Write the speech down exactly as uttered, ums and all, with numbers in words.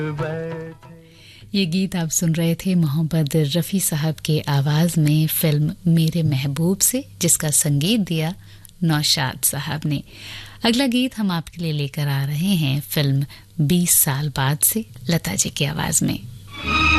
ये गीत आप सुन रहे थे मोहम्मद रफ़ी साहब के आवाज़ में फिल्म मेरे महबूब से, जिसका संगीत दिया नौशाद साहब ने। अगला गीत हम आपके लिए लेकर आ रहे हैं फिल्म बीस साल बाद से, लता जी की आवाज़ में।